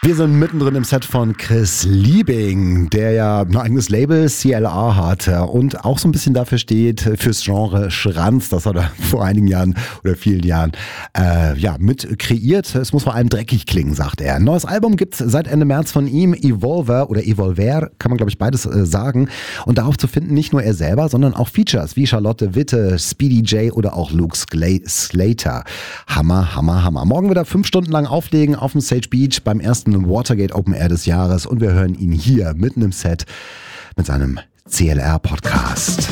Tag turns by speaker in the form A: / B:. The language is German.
A: Wir sind mittendrin im Set von Chris Liebing, der ja ein eigenes Label CLA hat und auch so ein bisschen dafür steht, fürs Genre Schranz. Das hat er vor einigen Jahren oder vielen Jahren mit kreiert. Es muss vor allem dreckig klingen, sagt er. Ein neues Album gibt's seit Ende März von ihm, Evolver oder Evolver, kann man glaube ich beides sagen. Und darauf zu finden nicht nur er selber, sondern auch Features wie Charlotte Witte, Speedy J oder auch Luke Slater. Hammer, Hammer, Hammer. Morgen wieder 5 Stunden lang auflegen auf dem Sage Beach beim ersten Watergate Open Air des Jahres und wir hören ihn hier mitten im Set mit seinem CLR-Podcast.